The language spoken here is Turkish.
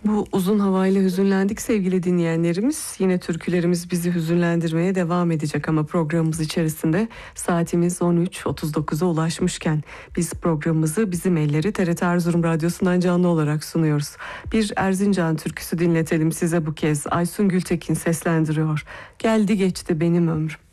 Bu uzun havayla hüzünlendik sevgili dinleyenlerimiz. Yine türkülerimiz bizi hüzünlendirmeye devam edecek ama programımız içerisinde saatimiz 13.39'a ulaşmışken biz programımızı Bizim Elleri TRT Erzurum Radyosu'ndan canlı olarak sunuyoruz. Bir Erzincan türküsü dinletelim size bu kez. Aysun Gültekin seslendiriyor. Geldi geçti benim ömrüm.